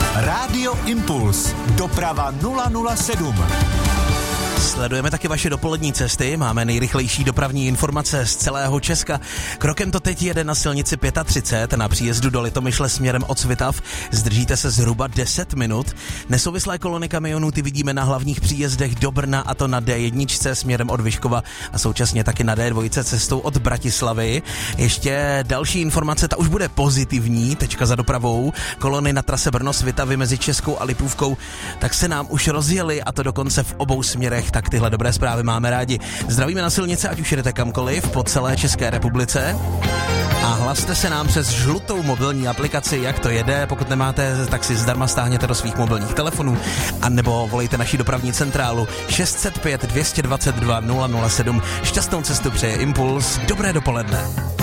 Rádio Impuls. Doprava 007. Sledujeme taky vaše dopolední cesty, máme nejrychlejší dopravní informace z celého Česka. Krokem to teď jede na silnici 35 na příjezdu do Litomyšle směrem od Svitav. Zdržíte se zhruba 10 minut. Nesouvislé kolony kamionů ty vidíme na hlavních příjezdech do Brna, a to na D1 směrem od Vyškova a současně taky na D2 cestou od Bratislavy. Ještě další informace, ta už bude pozitivní, tečka za dopravou. Kolony na trase Brno-Svitavy mezi Českou a Lipůvkou, tak se nám už rozjeli, a to dokonce v obou směrech. Tak tyhle dobré zprávy máme rádi. Zdravíme na silnici, ať už jedete kamkoliv po celé České republice. A hlaste se nám přes žlutou mobilní aplikaci, jak to jede. Pokud nemáte, tak si zdarma stáhněte do svých mobilních telefonů a nebo volejte naši dopravní centrálu 605 222 007. Šťastnou cestu přeje Impuls. Dobré dopoledne.